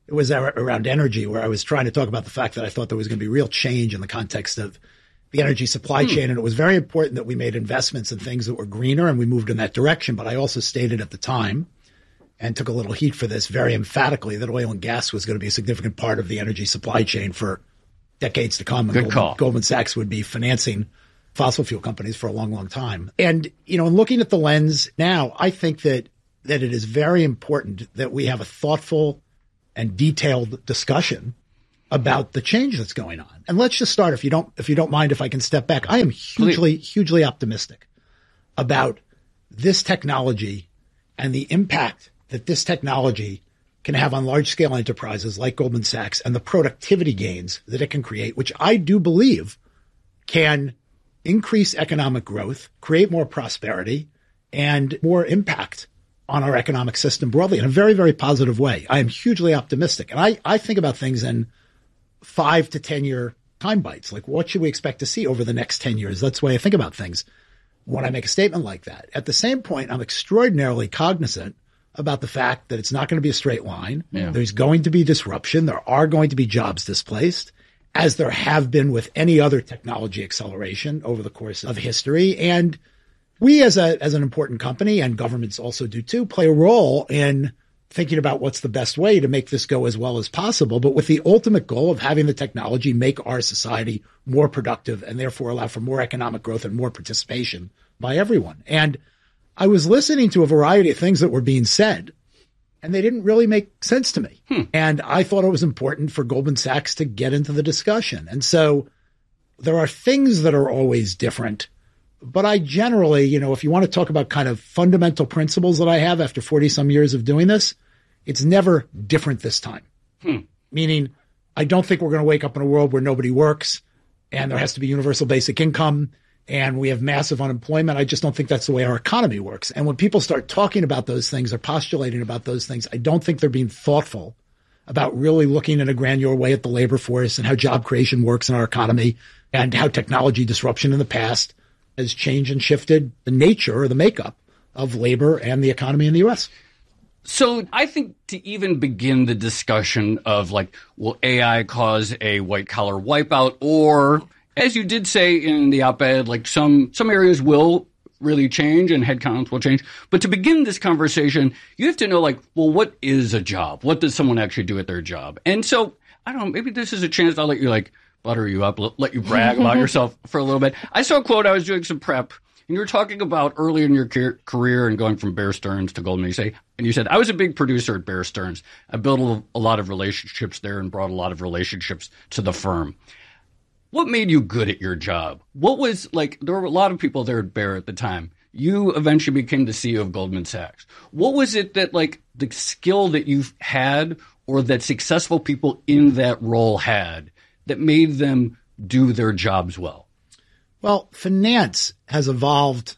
Speaker 21: energy, where I was trying to talk about the fact that I thought there was going to be real change in the context of the energy supply chain. And it was very important that we made investments in things that were greener, and we moved in that direction. But I also stated at the time, and took a little heat for this very emphatically, that oil and gas was going to be a significant part of the energy supply chain for decades to come.
Speaker 20: Good call.
Speaker 21: Goldman Sachs would be financing fossil fuel companies for a long, long time. And, in looking at the lens now, I think that it is very important that we have a thoughtful and detailed discussion about the change that's going on. And let's just start, if you don't mind, if I can step back. I am hugely optimistic about this technology and the impact that this technology can have on large-scale enterprises like Goldman Sachs, and the productivity gains that it can create, which I do believe can increase economic growth, create more prosperity, and more impact on our economic system broadly in a very, very positive way. I am hugely optimistic. And I think about things in 5 to 10 year time bites. Like, what should we expect to see over the next 10 years? That's the way I think about things when I make a statement like that. At the same point, I'm extraordinarily cognizant about the fact that it's not going to be a straight line.
Speaker 20: Yeah.
Speaker 21: There's going to be disruption. There are going to be jobs displaced, as there have been with any other technology acceleration over the course of history. And we as an important company, and governments also do too, play a role in thinking about what's the best way to make this go as well as possible, but with the ultimate goal of having the technology make our society more productive and therefore allow for more economic growth and more participation by everyone. And I was listening to a variety of things that were being said, and they didn't really make sense to me. And I thought it was important for Goldman Sachs to get into the discussion. And so there are things that are always different. But I generally, if you want to talk about kind of fundamental principles that I have after 40 some years of doing this, it's never different this time. Meaning, I don't think we're going to wake up in a world where nobody works and there has to be universal basic income and we have massive unemployment. I just don't think that's the way our economy works. And when people start talking about those things or postulating about those things, I don't think they're being thoughtful about really looking in a granular way at the labor force and how job creation works in our economy, and how technology disruption in the past has changed and shifted the nature or the makeup of labor and the economy in the U.S.
Speaker 20: So I think to even begin the discussion of will AI cause a white collar wipeout, or, as you did say in the op-ed, some areas will really change and headcounts will change. But to begin this conversation, you have to know, what is a job? What does someone actually do at their job? And so, I don't know, maybe this is a chance I'll let you butter you up, let you brag about yourself for a little bit. I saw a quote, I was doing some prep, and you were talking about early in your career and going from Bear Stearns to Goldman. You said, I was a big producer at Bear Stearns. I built a lot of relationships there and brought a lot of relationships to the firm. What made you good at your job? What was, there were a lot of people there at Bear at the time. You eventually became the CEO of Goldman Sachs. What was it that, the skill that you've had, or that successful people in that role had, that made them do their jobs well?
Speaker 21: Well, finance has evolved.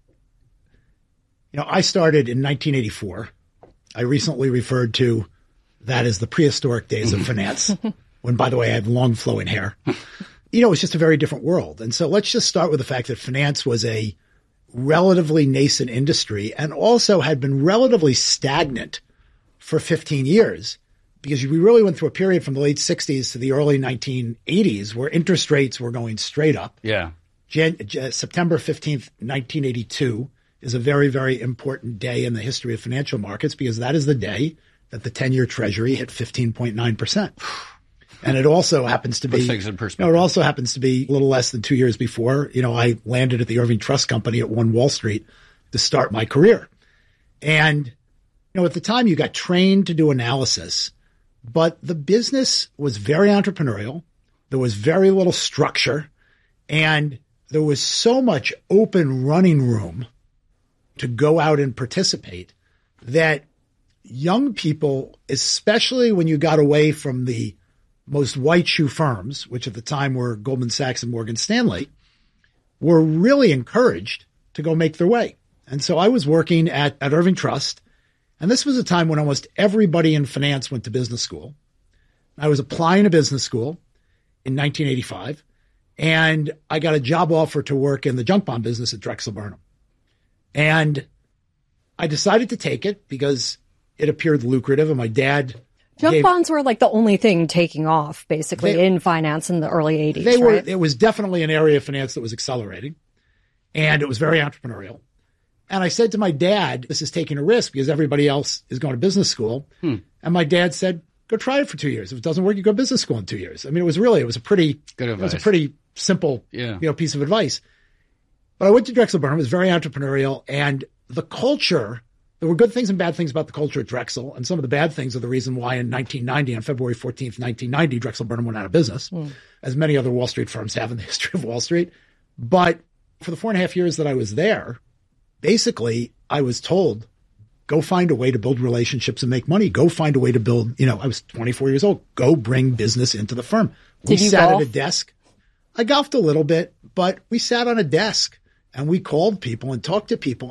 Speaker 21: I started in 1984. I recently referred to that as the prehistoric days of finance, when, by the way, I had long flowing hair. It was just a very different world. And so let's just start with the fact that finance was a relatively nascent industry and also had been relatively stagnant for 15 years. Because we really went through a period from the late 60s to the early 1980s where interest rates were going straight up.
Speaker 20: Yeah.
Speaker 21: September 15th, 1982 is a very, very important day in the history of financial markets, because that is the day that the 10-year Treasury hit 15.9%. And it also happens to be, it also happens to be a little less than 2 years before, I landed at the Irving Trust Company at One Wall Street to start my career. And, at the time you got trained to do analysis, but the business was very entrepreneurial. There was very little structure, and there was so much open running room to go out and participate that young people, especially when you got away from the most white shoe firms, which at the time were Goldman Sachs and Morgan Stanley, were really encouraged to go make their way. And so I was working at Irving Trust, and this was a time when almost everybody in finance went to business school. I was applying to business school in 1985, and I got a job offer to work in the junk bond business at Drexel Burnham. And I decided to take it because it appeared lucrative, and my dad
Speaker 19: Junk bonds were like the only thing taking off, basically, in finance in the early 80s, right?
Speaker 21: It was definitely an area of finance that was accelerating, and it was very entrepreneurial. And I said to my dad, this is taking a risk because everybody else is going to business school. And my dad said, go try it for 2 years. If it doesn't work, you go to business school in 2 years. I mean, it was a pretty good advice. It was a pretty simple, piece of advice. But I went to Drexel Burnham. It was very entrepreneurial, and the culture, there were good things and bad things about the culture at Drexel. And some of the bad things are the reason why in 1990, on February 14th, 1990, Drexel Burnham went out of business, as many other Wall Street firms have in the history of Wall Street. But for the 4.5 years that I was there, basically I was told, go find a way to build relationships and make money. Go find a way to build, I was 24 years old. Go bring business into the firm. We sat at a desk. I golfed a little bit, but we sat on a desk and we called people and talked to people.